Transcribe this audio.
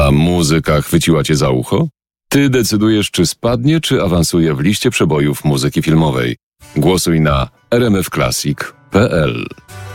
A muzyka chwyciła cię za ucho? Ty decydujesz, czy spadnie, czy awansuje w liście przebojów muzyki filmowej. Głosuj na rmfclassic.pl.